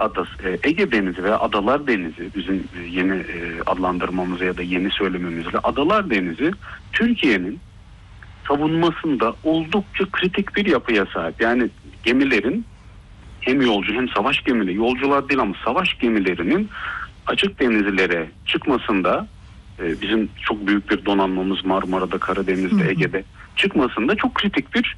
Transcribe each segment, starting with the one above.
Adası, Ege Denizi veya Adalar Denizi, bizim yeni adlandırmamızla ya da yeni söylememizle Adalar Denizi Türkiye'nin savunmasında oldukça kritik bir yapıya sahip. Yani gemilerin hem yolcu hem savaş gemileri, yolcular değil ama savaş gemilerinin açık denizlere çıkmasında, bizim çok büyük bir donanmamız Marmara'da, Karadeniz'de, Ege'de çıkmasında çok kritik bir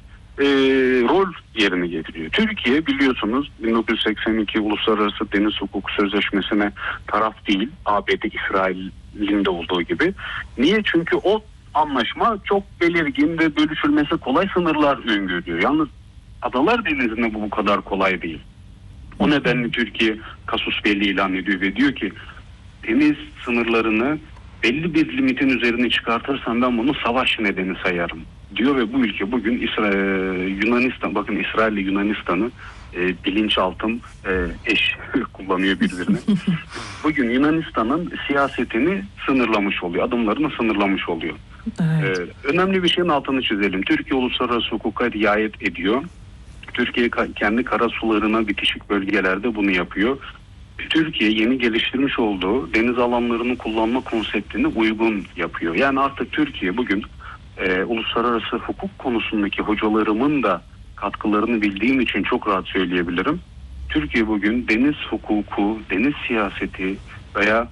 rol yerini getiriyor. Türkiye biliyorsunuz 1982 Uluslararası Deniz Hukuku Sözleşmesi'ne taraf değil, ABD, İsrail'in de olduğu gibi. Niye? Çünkü o anlaşma çok belirgin ve bölüşülmesi kolay sınırlar öngörüyor. Yalnız Adalar Denizi'nde bu kadar kolay değil. O nedenle Türkiye kasus belli ilan ediyor ve diyor ki deniz sınırlarını belli bir limitin üzerine çıkartırsam ben bunu savaş nedeni sayarım diyor ve bu ülke bugün Yunanistan, bakın İsrail ile Yunanistan'ı bilinçaltım eş kullanıyor birbirine. Bugün Yunanistan'ın siyasetini sınırlamış oluyor, adımlarını sınırlamış oluyor. Evet. Önemli bir şeyin altını çizelim. Türkiye uluslararası hukuka riayet ediyor. Türkiye kendi karasularına bitişik bölgelerde bunu yapıyor. Türkiye yeni geliştirmiş olduğu deniz alanlarını kullanma konseptini uygun yapıyor. Yani artık Türkiye bugün uluslararası hukuk konusundaki hocalarımın da katkılarını bildiğim için çok rahat söyleyebilirim. Türkiye bugün deniz hukuku, deniz siyaseti veya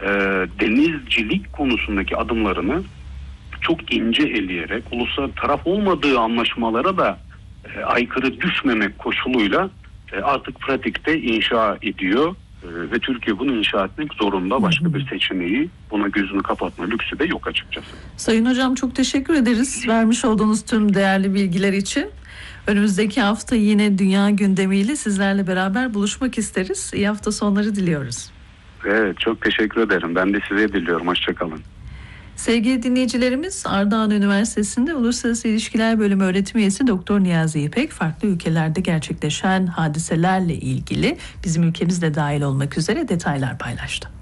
denizcilik konusundaki adımlarını çok ince eleyerek uluslararası taraf olmadığı anlaşmalara da aykırı düşmemek koşuluyla artık pratikte inşa ediyor ve Türkiye bunu inşa etmek zorunda. Başka bir seçeneği, buna gözünü kapatma lüksü de yok açıkçası. Sayın Hocam çok teşekkür ederiz vermiş olduğunuz tüm değerli bilgiler için. Önümüzdeki hafta yine dünya gündemiyle sizlerle beraber buluşmak isteriz. İyi hafta sonları diliyoruz. Evet, çok teşekkür ederim. Ben de size diliyorum. Hoşçakalın. Sevgili dinleyicilerimiz, Ardahan Üniversitesi'nde Uluslararası İlişkiler Bölümü öğretim üyesi Doktor Niyazi İpek, farklı ülkelerde gerçekleşen hadiselerle ilgili bizim ülkemiz de dahil olmak üzere detaylar paylaştı.